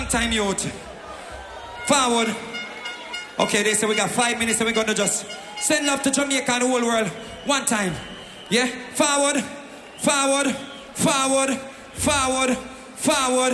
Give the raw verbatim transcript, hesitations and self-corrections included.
Long time youth. Forward. Okay, they say we got five minutes and we're gonna just send love to Jamaica and the whole world. One time. Yeah? Forward. Forward. Forward. Forward. Forward.